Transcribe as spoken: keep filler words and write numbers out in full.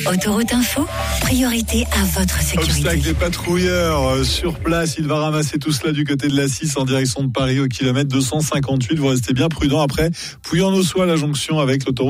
Autoroute Info, priorité à votre sécurité. Obstacle des patrouilleurs euh, sur place. Il va ramasser tout cela du côté de l'A six en direction de Paris au kilomètre deux cent cinquante-huit. Vous restez bien prudents après Pouilly-en-Auxois, la jonction avec l'autoroute